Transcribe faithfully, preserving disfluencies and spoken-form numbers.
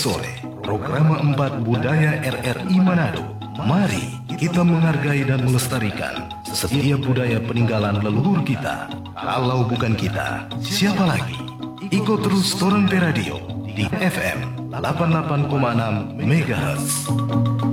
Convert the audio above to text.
sore, program empat Budaya R R I Manado. Mari kita menghargai dan melestarikan setiap budaya peninggalan leluhur kita. Kalau bukan kita, siapa lagi? Ikut terus Torrente Radio di F M delapan puluh delapan koma enam MHz.